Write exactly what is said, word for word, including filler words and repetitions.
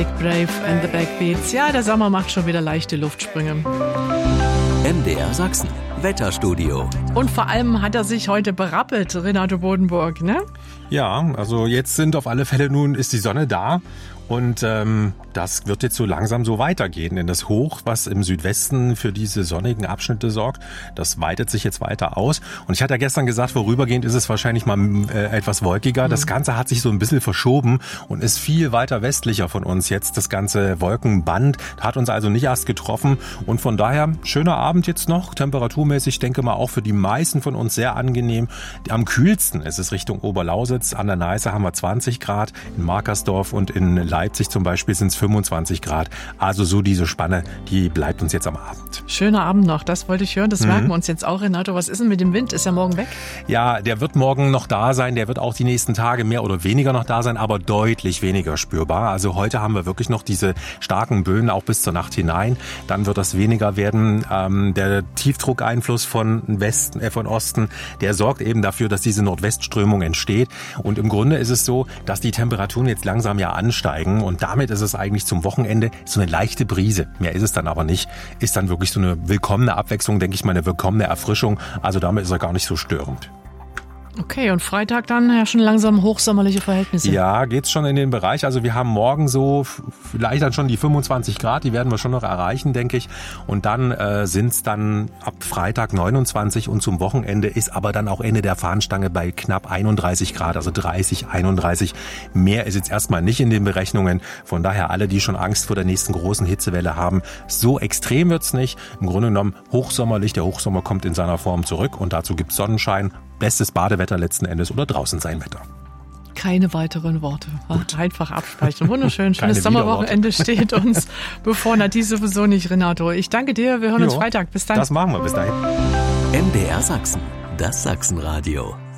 Brave and the Backbeats. Ja, der Sommer macht schon wieder leichte Luftsprünge. M D R Sachsen, Wetterstudio. Und vor allem hat er sich heute berappelt, Renato Bodenburg, ne? Ja, also jetzt sind auf alle Fälle, nun ist die Sonne da. Und ähm, das wird jetzt so langsam so weitergehen. Denn das Hoch, was im Südwesten für diese sonnigen Abschnitte sorgt, das weitet sich jetzt weiter aus. Und ich hatte ja gestern gesagt, vorübergehend ist es wahrscheinlich mal äh, etwas wolkiger. Das Ganze hat sich so ein bisschen verschoben und ist viel weiter westlicher von uns jetzt. Das ganze Wolkenband hat uns also nicht erst getroffen. Und von daher, schöner Abend jetzt noch, temperaturmäßig, denke mal auch für die meisten von uns sehr angenehm. Am kühlsten ist es Richtung Oberlausitz. An der Neiße haben wir zwanzig Grad, in Markersdorf und in Leipzig zum Beispiel sind es fünfundzwanzig Grad. Also so diese Spanne, die bleibt uns jetzt am Abend. Schöner Abend noch, das wollte ich hören. Das mhm. merken wir uns jetzt auch, Renato. Was ist denn mit dem Wind? Ist er morgen weg? Ja, der wird morgen noch da sein. Der wird auch die nächsten Tage mehr oder weniger noch da sein, aber deutlich weniger spürbar. Also heute haben wir wirklich noch diese starken Böen auch bis zur Nacht hinein. Dann wird das weniger werden. Ähm, der Tiefdruckeinfluss von Westen, äh, von Osten, der sorgt eben dafür, dass diese Nordwestströmung entsteht. Und im Grunde ist es so, dass die Temperaturen jetzt langsam ja ansteigen. Und damit ist es eigentlich zum Wochenende so eine leichte Brise. Mehr ist es dann aber nicht. Ist dann wirklich so eine willkommene Abwechslung, denke ich mal, eine willkommene Erfrischung. Also damit ist er gar nicht so störend. Okay, und Freitag dann ja schon langsam hochsommerliche Verhältnisse. Ja, geht's schon in den Bereich. Also wir haben morgen so vielleicht dann schon die fünfundzwanzig Grad, die werden wir schon noch erreichen, denke ich. Und dann äh, sind's dann ab Freitag neunundzwanzig und zum Wochenende ist aber dann auch Ende der Fahnenstange bei knapp einunddreißig Grad, also dreißig, einunddreißig. Mehr ist jetzt erstmal nicht in den Berechnungen. Von daher alle, die schon Angst vor der nächsten großen Hitzewelle haben, so extrem wird's nicht. Im Grunde genommen hochsommerlich, der Hochsommer kommt in seiner Form zurück und dazu gibt's Sonnenschein. Bestes Badewetter letzten Endes oder draußen sein Wetter. Keine weiteren Worte. Gut. Einfach abspeichern. Wunderschön. Schönes Sommerwochenende steht uns bevor. Na, die sowieso nicht, Renato. Ich danke dir. Wir hören jo, uns Freitag. Bis dann. Das machen wir. Bis dahin. M D R Sachsen, das Sachsenradio.